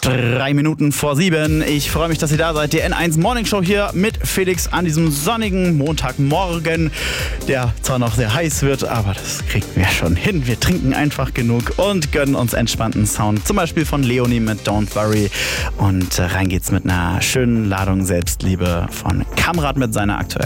3 Minuten vor 7. Ich freue mich, dass ihr da seid. Die N1 Morning Show hier mit Felix an diesem sonnigen Montagmorgen, der zwar noch sehr heiß wird, aber das kriegen wir schon hin. Wir trinken einfach genug und gönnen uns entspannten Sound. Zum Beispiel von Leonie mit Don't Worry. Und rein geht's mit einer schönen Ladung Selbstliebe von Kamrat mit seiner aktuellen